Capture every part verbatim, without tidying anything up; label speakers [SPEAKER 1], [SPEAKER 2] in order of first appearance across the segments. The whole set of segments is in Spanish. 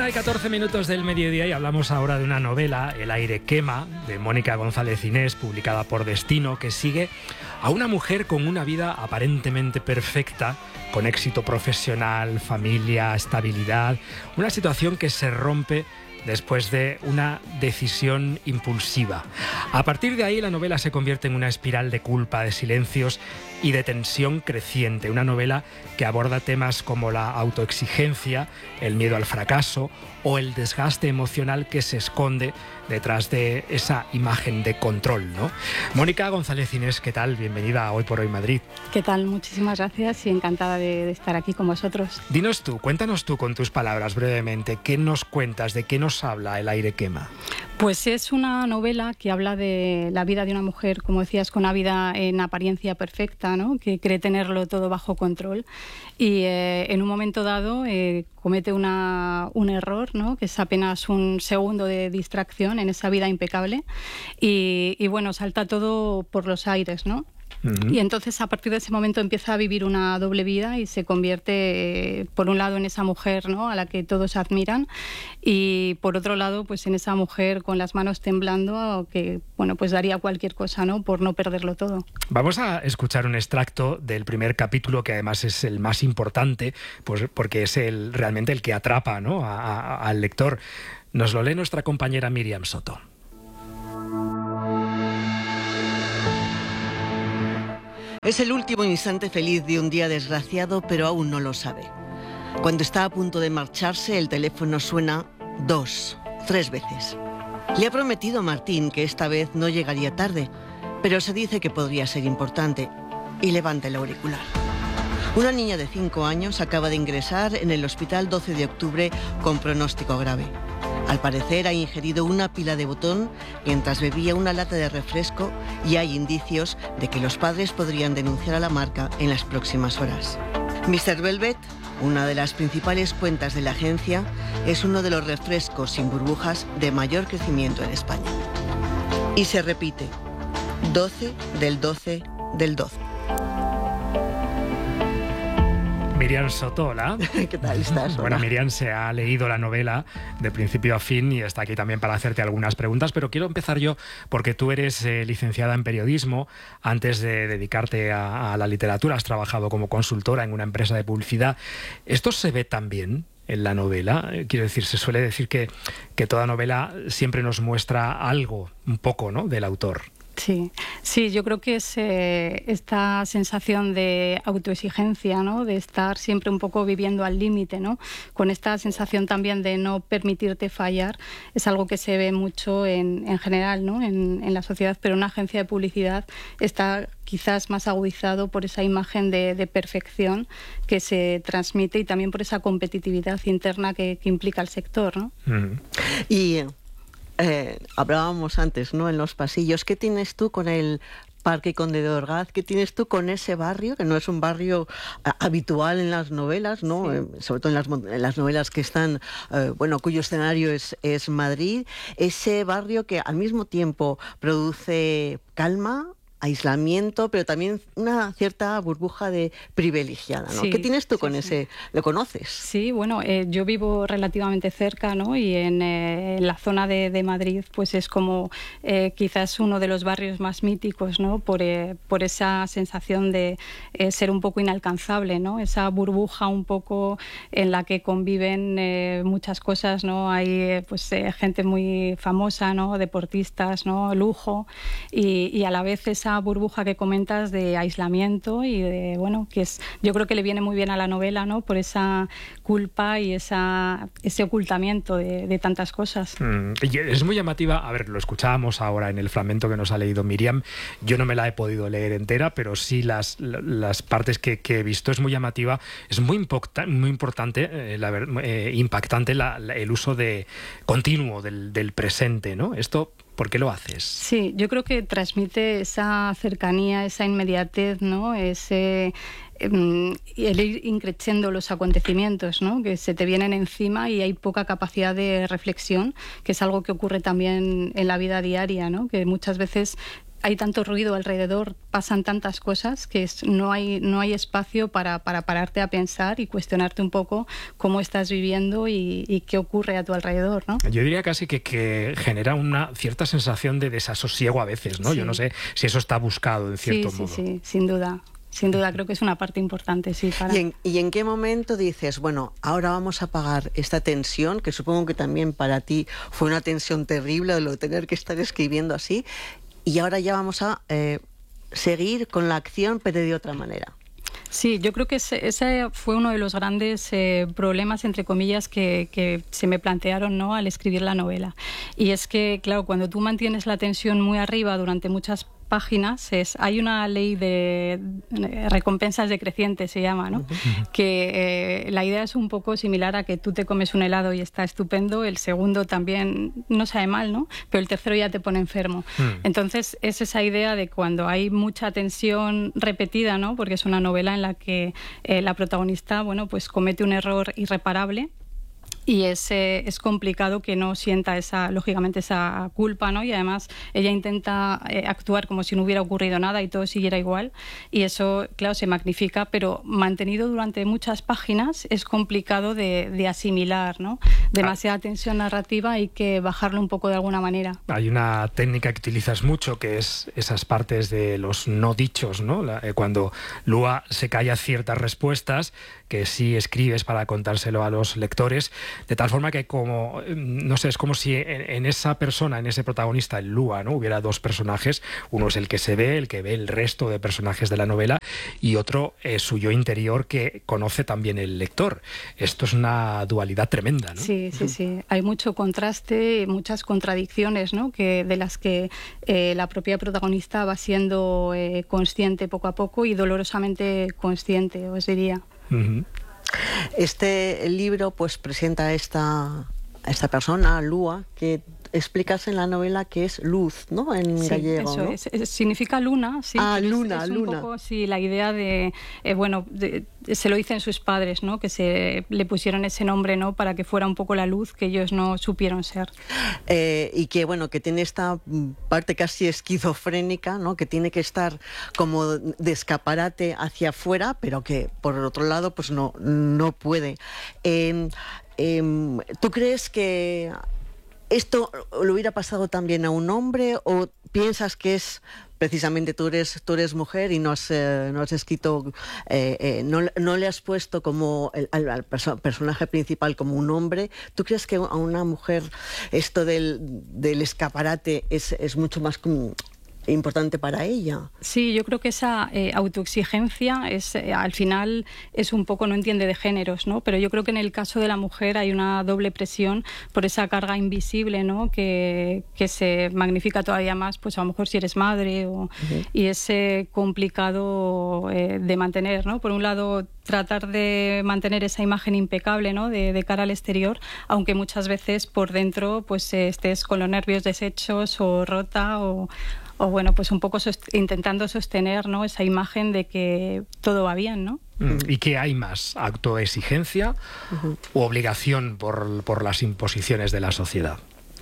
[SPEAKER 1] Una y catorce minutos del mediodía y hablamos ahora de una novela, El aire quema, de Mónica González Inés, publicada por Destino, que sigue a una mujer con una vida aparentemente perfecta, con éxito profesional, familia, estabilidad, una situación que se rompe después de una decisión impulsiva. A partir de ahí, la novela se convierte en una espiral de culpa, de silencios y de tensión creciente. Una novela que aborda temas como la autoexigencia, el miedo al fracaso o el desgaste emocional que se esconde detrás de esa imagen de control, ¿no? Mónica González Inés, ¿qué tal? Bienvenida a Hoy por Hoy Madrid.
[SPEAKER 2] ¿Qué tal? Muchísimas gracias y encantada de, de estar aquí con vosotros.
[SPEAKER 1] Dinos tú, cuéntanos tú con tus palabras brevemente, ¿qué nos cuentas, de qué nos habla El aire quema?
[SPEAKER 2] Pues es una novela que habla de la vida de una mujer, como decías, con una vida en apariencia perfecta, ¿no? Que cree tenerlo todo bajo control y eh, en un momento dado eh, comete una, un error, ¿no? Que es apenas un segundo de distracción en esa vida impecable y, y bueno, salta todo por los aires, ¿no? Uh-huh. Y entonces a partir de ese momento empieza a vivir una doble vida y se convierte eh, por un lado en esa mujer, ¿no? A la que todos admiran y por otro lado pues en esa mujer con las manos temblando que bueno pues daría cualquier cosa, ¿no? Por no perderlo todo.
[SPEAKER 1] Vamos a escuchar un extracto del primer capítulo que además es el más importante pues porque es el realmente el que atrapa, ¿no? a, a, al lector. Nos lo lee nuestra compañera Miriam Soto.
[SPEAKER 3] Es el último instante feliz de un día desgraciado, pero aún no lo sabe. Cuando está a punto de marcharse, el teléfono suena dos, tres veces. Le ha prometido a Martín que esta vez no llegaría tarde, pero se dice que podría ser importante y levanta el auricular. Una niña de cinco años acaba de ingresar en el hospital doce de octubre con pronóstico grave. Al parecer ha ingerido una pila de botón mientras bebía una lata de refresco y hay indicios de que los padres podrían denunciar a la marca en las próximas horas. mister Velvet, una de las principales cuentas de la agencia, es uno de los refrescos sin burbujas de mayor crecimiento en España. Y se repite, doce del doce del doce.
[SPEAKER 1] Miriam Soto, hola.
[SPEAKER 3] ¿Qué tal estás?
[SPEAKER 1] Bueno, Miriam se ha leído la novela de principio a fin y está aquí también para hacerte algunas preguntas, pero quiero empezar yo porque tú eres eh, licenciada en periodismo. Antes de dedicarte a, a la literatura has trabajado como consultora en una empresa de publicidad. ¿Esto se ve también en la novela? Quiero decir, se suele decir que, que toda novela siempre nos muestra algo, un poco, ¿no?, del autor.
[SPEAKER 2] Sí, sí, yo creo que es eh, esta sensación de autoexigencia, ¿no? De estar siempre un poco viviendo al límite, ¿no? Con esta sensación también de no permitirte fallar, es algo que se ve mucho en, en general, ¿no? En, en la sociedad, pero una agencia de publicidad está quizás más agudizado por esa imagen de, de perfección que se transmite y también por esa competitividad interna que, que implica el sector, ¿no?
[SPEAKER 1] Mm.
[SPEAKER 3] Y Eh, hablábamos antes, ¿no?, en los pasillos. ¿Qué tienes tú con el Parque Conde de Orgaz? ¿Qué tienes tú con ese barrio, que no es un barrio uh, habitual en las novelas, ¿no? Sí. Eh, sobre todo en las, en las novelas que están, uh, bueno, cuyo escenario es, es Madrid. Ese barrio que al mismo tiempo produce calma, aislamiento, pero también una cierta burbuja de privilegiada, ¿no? Sí, ¿qué tienes tú sí, con sí. ese? ¿Lo conoces?
[SPEAKER 2] Sí, bueno, eh, yo vivo relativamente cerca, ¿no? Y en, eh, en la zona de, de Madrid, pues es como eh, quizás uno de los barrios más míticos, ¿no? Por, eh, por esa sensación de eh, ser un poco inalcanzable, ¿no? Esa burbuja un poco en la que conviven eh, muchas cosas, ¿no? Hay eh, pues eh, gente muy famosa, ¿no? Deportistas, ¿no? Lujo y, y a la vez esa burbuja que comentas de aislamiento y de, bueno, que es, yo creo que le viene muy bien a la novela, ¿no? Por esa culpa y esa, ese ocultamiento de, de tantas cosas.
[SPEAKER 1] Mm, es muy llamativa, a ver, lo escuchábamos ahora en el fragmento que nos ha leído Miriam, yo no me la he podido leer entera, pero sí las, las partes que, que he visto, es muy llamativa, es muy, impacta, muy importante, eh, la, eh, impactante la, la, el uso de continuo del, del presente, ¿no? Esto, ¿por qué lo haces?
[SPEAKER 2] Sí, yo creo que transmite esa cercanía, esa inmediatez, ¿no? Ese el ir increciendo los acontecimientos, ¿no? Que se te vienen encima y hay poca capacidad de reflexión, que es algo que ocurre también en la vida diaria, ¿no? Que muchas veces hay tanto ruido alrededor, pasan tantas cosas que es, no hay no hay espacio para, para pararte a pensar y cuestionarte un poco cómo estás viviendo y, y qué ocurre a tu alrededor, ¿no?
[SPEAKER 1] Yo diría casi que, que genera una cierta sensación de desasosiego a veces, ¿no? Sí. Yo no sé si eso está buscado en cierto
[SPEAKER 2] sí,
[SPEAKER 1] modo.
[SPEAKER 2] Sí, sí, sin duda. Sin duda, creo que es una parte importante, sí. Para...
[SPEAKER 3] ¿Y, en, ¿Y en qué momento dices, bueno, ahora vamos a apagar esta tensión, que supongo que también para ti fue una tensión terrible de lo de tener que estar escribiendo así, y ahora ya vamos a eh, seguir con la acción, pero de otra manera?
[SPEAKER 2] Sí, yo creo que ese, ese fue uno de los grandes eh, problemas, entre comillas, que, que se me plantearon, ¿no?, al escribir la novela. Y es que, claro, cuando tú mantienes la tensión muy arriba durante muchas páginas, es, hay una ley de recompensas decrecientes, se llama, ¿no? Uh-huh. Que eh, la idea es un poco similar a que tú te comes un helado y está estupendo, el segundo también no sabe mal, ¿no? Pero el tercero ya te pone enfermo. Uh-huh. Entonces, es esa idea de cuando hay mucha tensión repetida, ¿no? Porque es una novela en la que eh, la protagonista, bueno, pues comete un error irreparable. Y es, eh, es complicado que no sienta esa, lógicamente, esa culpa, ¿no? Y además ella intenta eh, actuar como si no hubiera ocurrido nada y todo siguiera igual. Y eso, claro, se magnifica, pero mantenido durante muchas páginas es complicado de, de asimilar, ¿no? Demasiada tensión narrativa, hay que bajarlo un poco de alguna manera.
[SPEAKER 1] Hay una técnica que utilizas mucho, que es esas partes de los no dichos, ¿no? La, eh, cuando Lua se calla ciertas respuestas que sí escribes para contárselo a los lectores, de tal forma que, como no sé, es como si en, en esa persona, en ese protagonista, en Lua, ¿no?, hubiera dos personajes. Uno es el que se ve, el que ve el resto de personajes de la novela, y otro es su yo interior, que conoce también el lector. Esto es una dualidad tremenda, ¿no?
[SPEAKER 2] Sí, sí, sí. Hay mucho contraste, muchas contradicciones, ¿no?, que de las que eh, la propia protagonista va siendo eh, consciente poco a poco, y dolorosamente consciente, os diría.
[SPEAKER 1] Uh-huh.
[SPEAKER 3] Este libro pues presenta a esta, a esta persona, Lua, que explicas en la novela que es luz, ¿no?, en
[SPEAKER 2] sí,
[SPEAKER 3] gallego,
[SPEAKER 2] eso
[SPEAKER 3] ¿no?
[SPEAKER 2] es, es, significa luna, sí.
[SPEAKER 3] Ah,
[SPEAKER 2] es,
[SPEAKER 3] luna,
[SPEAKER 2] es un
[SPEAKER 3] luna.
[SPEAKER 2] poco, sí, la idea de, eh, bueno, de, se lo dicen sus padres, ¿no?, que se le pusieron ese nombre, ¿no?, para que fuera un poco la luz que ellos no supieron ser.
[SPEAKER 3] Eh, y que, bueno, que tiene esta parte casi esquizofrénica, ¿no?, que tiene que estar como de escaparate hacia afuera, pero que por el otro lado pues no, no puede. Eh, eh, ¿Tú crees que esto le hubiera pasado también a un hombre, o piensas que es precisamente tú eres tú eres mujer y no has, eh, no has escrito, eh, eh, no, no le has puesto como el, al, al perso- personaje principal como un hombre? ¿Tú crees que a una mujer esto del, del escaparate es, es mucho más como importante para ella?
[SPEAKER 2] Sí, yo creo que esa eh, autoexigencia es, eh, al final es un poco, no entiende de géneros, ¿no? Pero yo creo que en el caso de la mujer hay una doble presión por esa carga invisible, ¿no?, que, que se magnifica todavía más, pues a lo mejor si eres madre, o, uh-huh. y es eh, complicado eh, de mantener, ¿no? Por un lado, tratar de mantener esa imagen impecable, ¿no?, de, de cara al exterior, aunque muchas veces por dentro pues eh, estés con los nervios deshechos o rota, o o bueno, pues un poco sost- intentando sostener, ¿no?, esa imagen de que todo va bien, ¿no?
[SPEAKER 1] ¿Y qué hay más? ¿Autoexigencia uh-huh. u obligación por, por las imposiciones de la sociedad?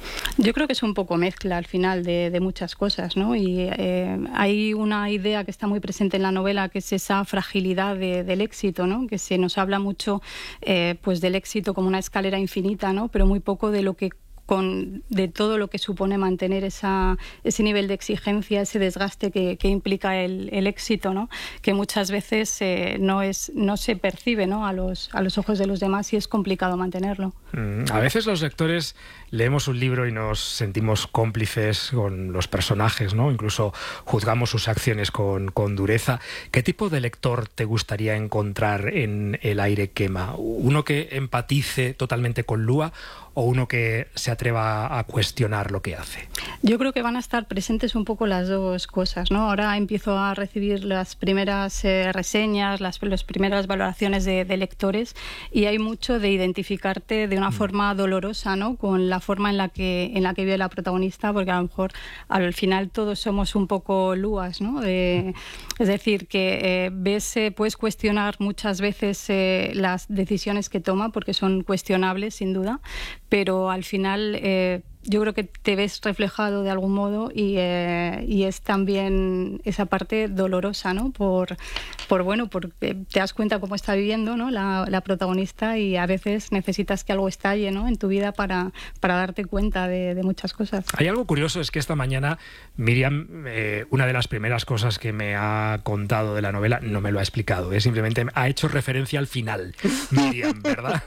[SPEAKER 2] Yo creo que es un poco mezcla al final de, de muchas cosas, ¿no? Y eh, hay una idea que está muy presente en la novela, que es esa fragilidad de, del éxito, ¿no? Que se nos habla mucho eh, pues del éxito como una escalera infinita, ¿no?, pero muy poco de lo que Con, de todo lo que supone mantener esa, ese nivel de exigencia, ese desgaste que, que implica el, el éxito, ¿no?, que muchas veces eh, no, es, no se percibe, ¿no?, a los, a los ojos de los demás, y es complicado mantenerlo.
[SPEAKER 1] Mm, a veces los lectores leemos un libro y nos sentimos cómplices con los personajes, ¿no? Incluso juzgamos sus acciones con, con dureza. ¿Qué tipo de lector te gustaría encontrar en El aire quema? ¿Uno que empatice totalmente con Lua, o uno que se atreva a cuestionar lo que hace?
[SPEAKER 2] Yo creo que van a estar presentes un poco las dos cosas, ¿no? Ahora empiezo a recibir las primeras eh, reseñas, las, las primeras valoraciones de, de lectores, y hay mucho de identificarte de una mm. forma dolorosa, ¿no?, con la forma en la que en la que vive la protagonista, porque a lo mejor al final todos somos un poco Luas, ¿no? De, es decir, que eh, ves, eh, puedes cuestionar muchas veces eh, las decisiones que toma, porque son cuestionables sin duda, pero al final eh, yo creo que te ves reflejado de algún modo y, eh, y es también esa parte dolorosa, ¿no? Por, por bueno, porque te das cuenta cómo está viviendo, ¿no? la, la protagonista y a veces necesitas que algo estalle, ¿no? En tu vida para, para darte cuenta de, de muchas cosas.
[SPEAKER 1] Hay algo curioso, es que esta mañana Miriam, eh, una de las primeras cosas que me ha contado de la novela, no me lo ha explicado, ¿eh? Simplemente ha hecho referencia al final, Miriam, ¿verdad?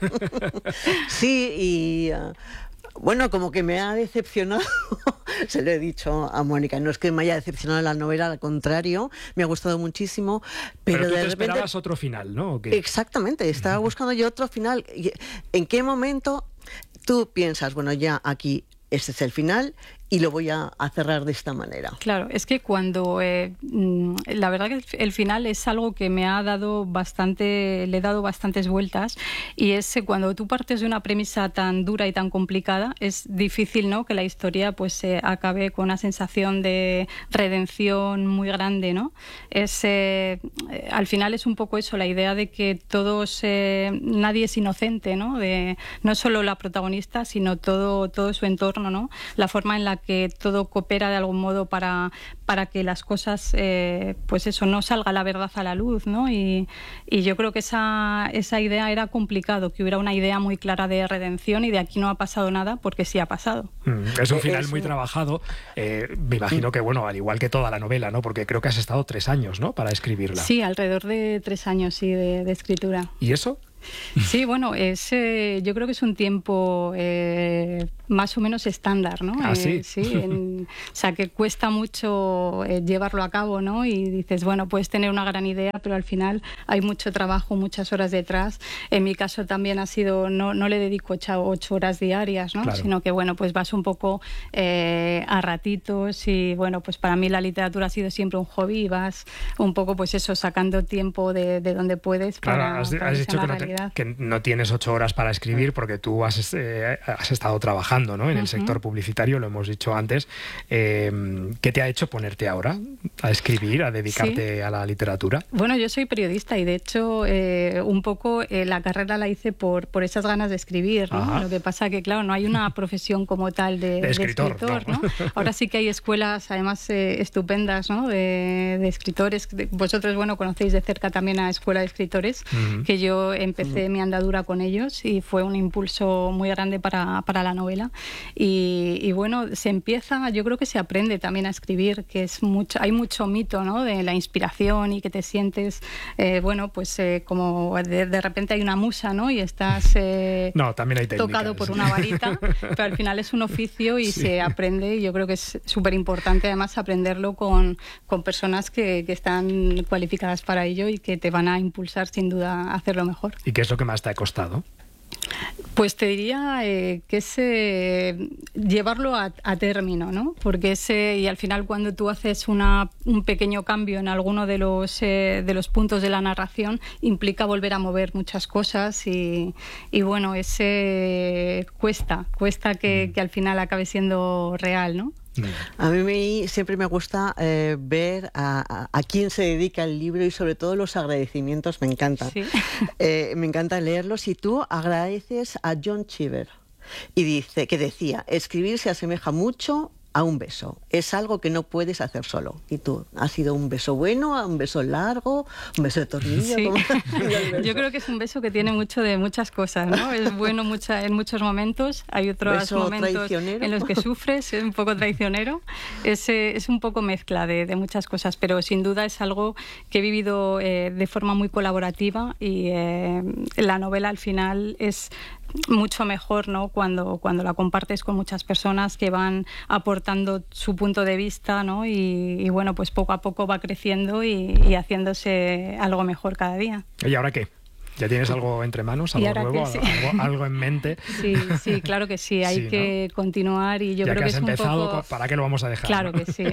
[SPEAKER 3] Sí, y... Uh... Bueno, como que me ha decepcionado, se lo he dicho a Mónica, no es que me haya decepcionado la novela, al contrario, me ha gustado muchísimo. Pero,
[SPEAKER 1] pero tú
[SPEAKER 3] de
[SPEAKER 1] te
[SPEAKER 3] repente...
[SPEAKER 1] esperabas otro final, ¿no? ¿O qué?
[SPEAKER 3] Exactamente, estaba buscando yo otro final. ¿En qué momento tú piensas, bueno, ya aquí este es el final y lo voy a, a cerrar de esta manera?
[SPEAKER 2] Claro, es que cuando... Eh, la verdad que el final es algo que me ha dado bastante... Le he dado bastantes vueltas y es cuando tú partes de una premisa tan dura y tan complicada, es difícil, ¿no?, que la historia pues eh, acabe con una sensación de redención muy grande, ¿no? Es, eh, al final es un poco eso, la idea de que todos... Eh, nadie es inocente, ¿no? De, no solo la protagonista, sino todo, todo su entorno, ¿no? La forma en la que todo coopera de algún modo para, para que las cosas, eh, pues eso, no salga la verdad a la luz, ¿no? Y, y yo creo que esa, esa idea era complicado, que hubiera una idea muy clara de redención y de aquí no ha pasado nada porque sí ha pasado.
[SPEAKER 1] Mm, es un final muy trabajado. Eh, me imagino que, bueno, al igual que toda la novela, ¿no? Porque creo que has estado tres años, ¿no?, para escribirla.
[SPEAKER 2] Sí, alrededor de tres años, sí, de, de escritura.
[SPEAKER 1] ¿Y eso?
[SPEAKER 2] Sí, bueno, es, eh, yo creo que es un tiempo eh, más o menos estándar, ¿no?
[SPEAKER 1] ¿Ah, sí?
[SPEAKER 2] Eh, sí, en, o sea, que cuesta mucho eh, llevarlo a cabo, ¿no? Y dices, bueno, puedes tener una gran idea, pero al final hay mucho trabajo, muchas horas detrás. En mi caso también ha sido, no, no le dedico ocho, ocho horas diarias, ¿no?
[SPEAKER 1] Claro.
[SPEAKER 2] Sino que, bueno, pues vas un poco eh, a ratitos y, bueno, pues para mí la literatura ha sido siempre un hobby y vas un poco, pues eso, sacando tiempo de, de donde puedes para,
[SPEAKER 1] claro, has,
[SPEAKER 2] para
[SPEAKER 1] has
[SPEAKER 2] que
[SPEAKER 1] dicho
[SPEAKER 2] sea
[SPEAKER 1] que
[SPEAKER 2] una
[SPEAKER 1] no, te,
[SPEAKER 2] realidad.
[SPEAKER 1] que no tienes ocho horas para escribir porque tú has, eh, has estado trabajando, ¿no?, en el
[SPEAKER 2] Uh-huh.
[SPEAKER 1] sector publicitario, lo hemos dicho antes. Eh, ¿Qué te ha hecho ponerte ahora a escribir, a dedicarte sí. a la literatura?
[SPEAKER 2] Bueno, yo soy periodista y de hecho eh, un poco eh, la carrera la hice por, por esas ganas de escribir, ¿no? Lo que pasa que, claro, no hay una profesión como tal de,
[SPEAKER 1] de escritor.
[SPEAKER 2] De escritor
[SPEAKER 1] ¿no?
[SPEAKER 2] ¿no? Ahora sí que hay escuelas, además, eh, estupendas, ¿no?, de, de escritores. Vosotros, bueno, conocéis de cerca también a Escuela de Escritores, uh-huh. que yo empecé uh-huh. mi andadura con ellos y fue un impulso muy grande para, para la novela. Y, y bueno, se empieza, yo creo que se aprende también a escribir, que es mucho, hay mucho mito, ¿no?, de la inspiración y que te sientes, eh, bueno, pues eh, como de, de repente hay una musa, ¿no?, y estás eh,
[SPEAKER 1] no, también hay técnicas,
[SPEAKER 2] tocado por
[SPEAKER 1] sí.
[SPEAKER 2] una varita, pero al final es un oficio y sí. se aprende y yo creo que es súper importante además aprenderlo con, con personas que, que están cualificadas para ello y que te van a impulsar sin duda a hacerlo mejor.
[SPEAKER 1] ¿Y qué es lo que más te ha costado?
[SPEAKER 2] Pues te diría eh, que es eh, llevarlo a, a término, ¿no? Porque ese, y al final cuando tú haces una, un pequeño cambio en alguno de los, eh, de los puntos de la narración, implica volver a mover muchas cosas y, y bueno, ese cuesta, cuesta que, que al final acabe siendo real, ¿no?
[SPEAKER 3] A mí me, siempre me gusta eh, ver a, a, a quién se dedica el libro y sobre todo los agradecimientos, me encantan. Sí. Eh, me encanta leerlos y tú agradeces a John Cheever y dice que decía, escribir se asemeja mucho a un beso, es algo que no puedes hacer solo. Y tú, ¿ha sido un beso bueno, un beso largo, un beso de tornillo?
[SPEAKER 2] Sí.
[SPEAKER 3] ¿Cómo ha sido el beso?
[SPEAKER 2] Yo creo que es un beso que tiene mucho de muchas cosas, ¿no? Es bueno mucha, en muchos momentos, hay otros ¿Beso momentos en los que sufres, es un poco traicionero, es, es un poco mezcla de, de muchas cosas, pero sin duda es algo que he vivido eh, de forma muy colaborativa y eh, la novela al final es mucho mejor, ¿no?, cuando, cuando la compartes con muchas personas que van aportando su punto de vista, ¿no? y, y bueno, pues poco a poco va creciendo y, y haciéndose algo mejor cada día.
[SPEAKER 1] ¿Y ahora qué? ¿Ya tienes algo entre manos, algo nuevo, que, sí. algo, algo en mente?
[SPEAKER 2] Sí, sí, claro que sí, hay sí, que ¿no? continuar y yo
[SPEAKER 1] ya
[SPEAKER 2] creo
[SPEAKER 1] que,
[SPEAKER 2] que
[SPEAKER 1] has
[SPEAKER 2] es
[SPEAKER 1] empezado,
[SPEAKER 2] un poco...
[SPEAKER 1] ¿para qué lo vamos a dejar?
[SPEAKER 2] Claro
[SPEAKER 1] ¿no?
[SPEAKER 2] que sí.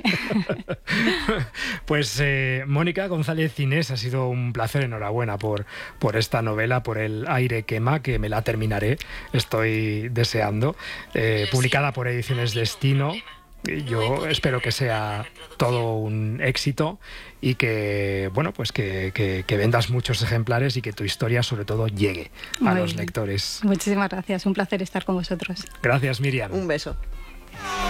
[SPEAKER 1] Pues eh, Mónica González Inés, ha sido un placer, enhorabuena por, por esta novela, por El aire quema, que me la terminaré, estoy deseando, eh, publicada por Ediciones Destino. Yo espero que sea todo un éxito y que, bueno, pues que, que, que vendas muchos ejemplares y que tu historia sobre todo llegue a Muy los lectores.
[SPEAKER 2] Muchísimas gracias, un placer estar con vosotros.
[SPEAKER 1] Gracias, Miriam.
[SPEAKER 3] Un beso.
[SPEAKER 1] Chao.